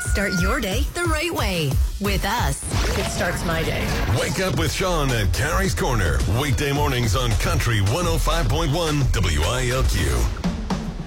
Start your day the right way with us. It starts my day. Wake up with Sean and Carrie's Corner. Weekday mornings on Country 105.1 WILQ.